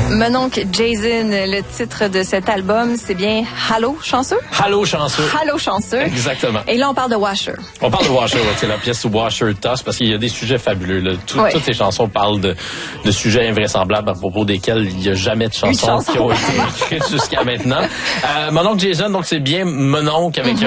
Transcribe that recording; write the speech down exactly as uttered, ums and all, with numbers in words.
Mon oncle Jason, le titre de cet album, c'est bien Allô, chanceux? Allô, chanceux. Allô, chanceux. Exactement. Et là, on parle de Washer. On parle de Washer, ouais, c'est la pièce Washer Toss, parce qu'il y a des sujets fabuleux. Là. Tout, ouais. Toutes ces chansons parlent de, de sujets invraisemblables à propos desquels il n'y a jamais de chansons chanson. qui ont été écrites jusqu'à maintenant. Euh, mon oncle Jason, donc c'est bien mon oncle avec